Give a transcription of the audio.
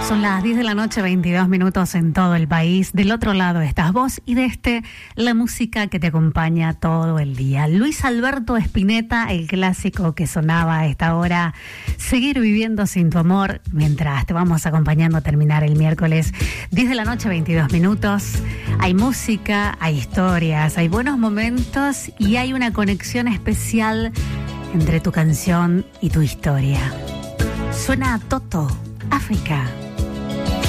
Son las 10 de la noche, 22 minutos en todo el país. Del otro lado estás vos y de este, la música que te acompaña todo el día. Luis Alberto Spinetta, el clásico que sonaba a esta hora. Seguir viviendo sin tu amor, mientras te vamos acompañando a terminar el miércoles. 10 de la noche, 22 minutos. Hay música, hay historias, hay buenos momentos y hay una conexión especial entre tu canción y tu historia. Suena Toto, África.